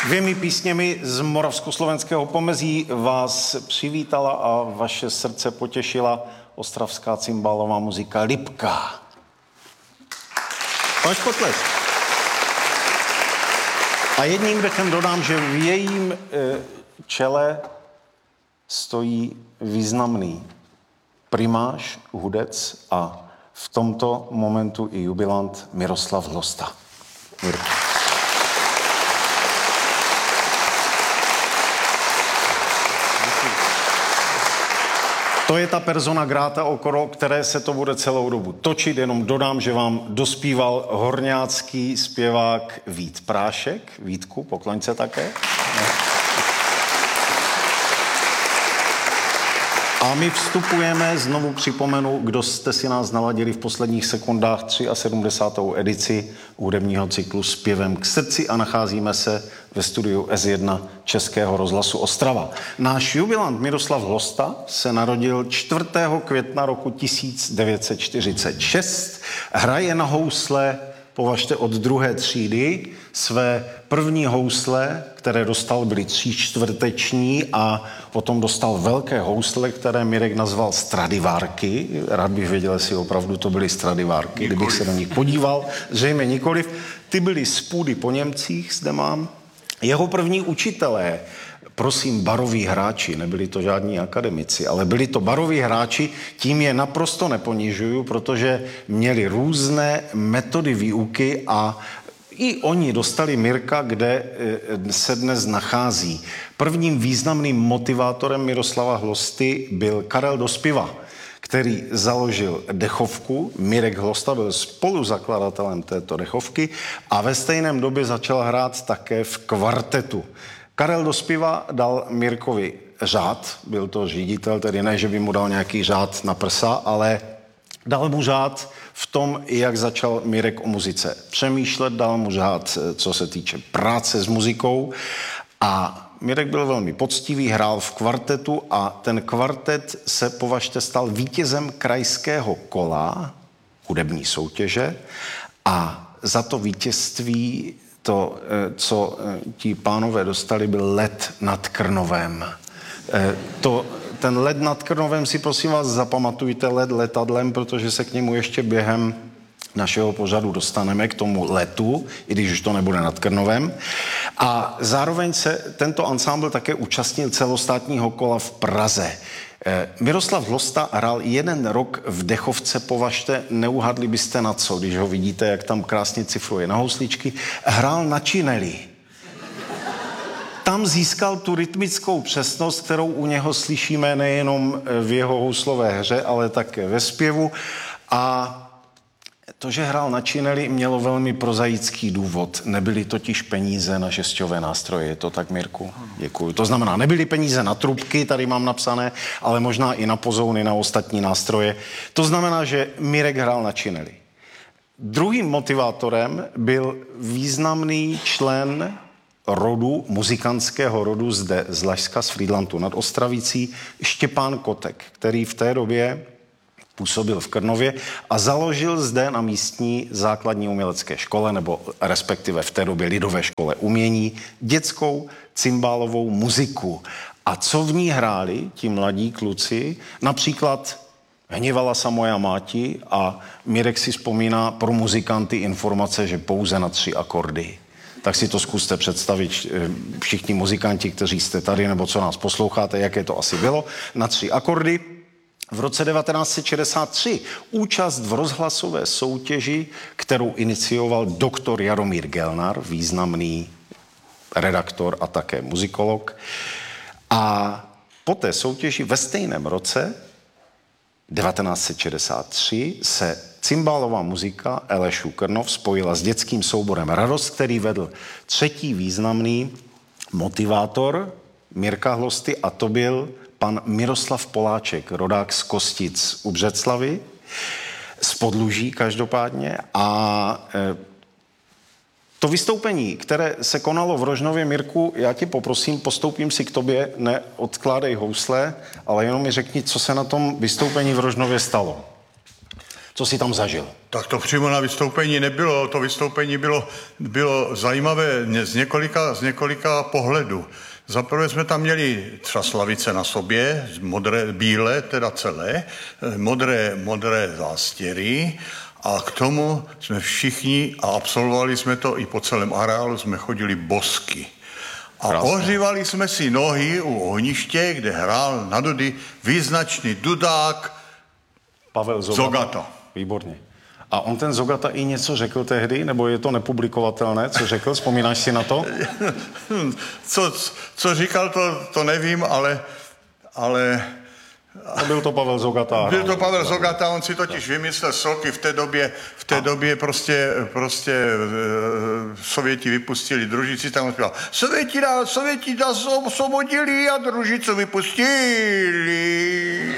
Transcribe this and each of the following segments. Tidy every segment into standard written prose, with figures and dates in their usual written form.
Dvěmi písněmi z moravskoslovenského pomezí vás přivítala a vaše srdce potěšila ostravská cymbálová muzika Lipka. Váš potlesk. A jedním dechem dodám, že v jejím čele stojí významný primář, hudec a v tomto momentu i jubilant Miroslav Hlosta. Mirko. To je ta persona grata, okolo které se to bude celou dobu točit. Jenom dodám, že vám dospíval horňácký zpěvák Vít Prášek. Vítku, pokloň se také. A my vstupujeme, znovu připomenu, kdo jste si nás naladili v posledních sekundách 73. edici hudebního cyklu Zpěvem k srdci a nacházíme se ve studiu S1 Českého rozhlasu Ostrava. Náš jubilant Miroslav Hlosta se narodil 4. května roku 1946. Hraje na housle, považte, od 2. třídy. Své první housle, které dostal, byly 3/4 a potom dostal velké housle, které Mirek nazval Stradivárky. Rád bych věděl, jestli opravdu to byly Stradivárky, kdybych se do nich podíval. Zřejmě nikoliv. Ty byly z půdy po Němcích, zde mám. Jeho první učitelé, prosím, baroví hráči, nebyli to žádní akademici, ale byli to baroví hráči, tím je naprosto neponižuju, protože měli různé metody výuky a i oni dostali Mirka, kde se dnes nachází. Prvním významným motivátorem Miroslava Hlosty byl Karel Dospiva, který založil dechovku. Mirek Hlosta byl spoluzakladatelem této dechovky a ve stejném době začal hrát také v kvartetu. Karel Dospiva dal Mirkovi řád, byl to ředitel, tedy ne, že by mu dal nějaký řád na prsa, ale dal mu řád v tom, jak začal Mirek o muzice přemýšlet, dal mu řád, co se týče práce s muzikou a Mirek byl velmi poctivý, hrál v kvartetu a ten kvartet se, považte, stal vítězem krajského kola, hudební soutěže a za to vítězství to, co ti pánové dostali, byl Let nad Krnovem. Ten Let nad Krnovem si prosím vás zapamatujte, let letadlem, protože se k němu ještě během našeho pořadu dostaneme, k tomu letu, i když už to nebude nad Krnovem. A zároveň se tento ansámbl také účastnil celostátního kola v Praze. Miroslav Hlosta hrál 1 rok v dechovce, považte, neuhadli byste na co, když ho vidíte, jak tam krásně cifruje na housličky. Hrál na čineli. Tam získal tu rytmickou přesnost, kterou u něho slyšíme nejenom v jeho houslové hře, ale také ve zpěvu. A to, že hrál na čineli, mělo velmi prozaický důvod. Nebyly totiž peníze na žesťové nástroje. Je to tak, Mirku? Děkuju. To znamená, nebyly peníze na trubky, tady mám napsané, ale možná i na pozouny, na ostatní nástroje. To znamená, že Mirek hrál na čineli. Druhým motivátorem byl významný člen rodu, muzikantského rodu zde z Lašska, z Frýdlantu nad Ostravicí, Štěpán Kotek, který v té době působil v Krnově a založil zde na místní základní umělecké škole, nebo respektive v té době lidové škole umění, dětskou cymbálovou muziku. A co v ní hráli ti mladí kluci? Například Hněvala sa moja máti a Mirek si vzpomíná pro muzikanty informace, že pouze na 3 akordy. Tak si to zkuste představit všichni muzikanti, kteří jste tady nebo co nás posloucháte, jaké to asi bylo, na 3 akordy. V roce 1963 účast v rozhlasové soutěži, kterou inicioval doktor Jaromír Gelnar, významný redaktor a také muzikolog. A po té soutěži ve stejném roce 1963 se cymbálová muzika Elešu Krnov spojila s dětským souborem Radost, který vedl 3. významný motivátor Mirka Hlosty a to byl pan Miroslav Poláček, rodák z Kostic u Břeclavy, z Podluží každopádně. A to vystoupení, které se konalo v Rožnově, Mirku, já tě poprosím, postoupím si k tobě, neodkládej housle, ale jenom mi řekni, co se na tom vystoupení v Rožnově stalo. Co jsi tam zažil? Tak to přímo na vystoupení nebylo. To vystoupení bylo zajímavé z několika pohledů. Zaprvé jsme tam měli třeba slavice na sobě, bílé, teda celé, modré zástěry a k tomu jsme všichni, a absolvovali jsme to i po celém areálu, jsme chodili bosky. A ohřívali jsme si nohy u ohniště, kde hrál na dudy význačný dudák Pavel Zogata. Výborně. A on ten Zogata i něco řekl tehdy, nebo je to nepublikovatelné, co řekl? Vzpomínáš si na to? Co říkal, to nevím, ale byl to Pavel Zogata. Byl to Pavel Zogata, on si totiž vymyslel sloky v té době prostě Sověti vypustili družici, tam on zpíval Sověti nás osvobodili a družicu vypustili.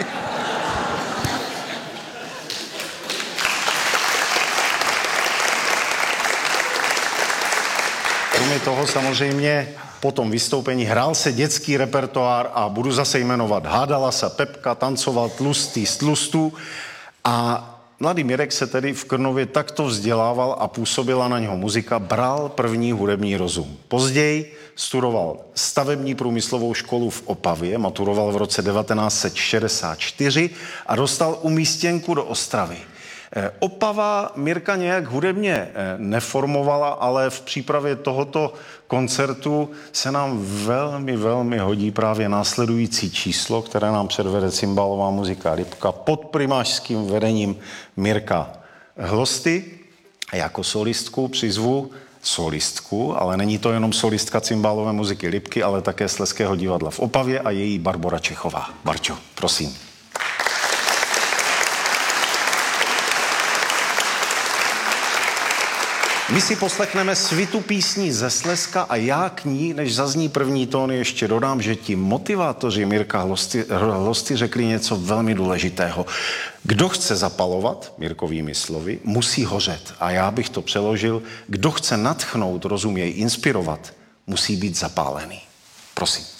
Kromě toho samozřejmě po tom vystoupení hrál se dětský repertoár a budu zase jmenovat. Hádala se Pepka, tancoval tlustý z tlustu a mladý Mirek se tedy v Krnově takto vzdělával a působila na něho muzika, bral první hudební rozum. Později studoval stavební průmyslovou školu v Opavě, maturoval v roce 1964 a dostal umístěnku do Ostravy. Opava Mirka nějak hudebně neformovala, ale v přípravě tohoto koncertu se nám velmi, velmi hodí právě následující číslo, které nám předvede cymbálová muzika Lipka pod primářským vedením Mirka Hlosty. A jako solistku přizvu solistku, ale není to jenom solistka cymbálové muziky Lipky, ale také Slezského divadla v Opavě a její Barbora Čechová. Barčo, prosím. My si poslechneme svitu písní ze Slezska a já k ní, než zazní první tón, ještě dodám, že ti motivátoři Mirka Hlosty řekli něco velmi důležitého. Kdo chce zapalovat, Mirkovými slovy, musí hořet. A já bych to přeložil, kdo chce nadchnout, rozuměj, inspirovat, musí být zapálený. Prosím.